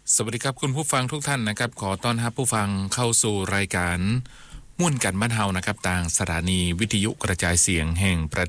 สวัสดีครับคุณผู้ฟังทุกท่านนะครับขอต้อนรับผู้ฟังเข้าสู่รายการม่วนกันบ้านเฮานะครับทางสถานีวิทยุกระจายเสียงแห่งประ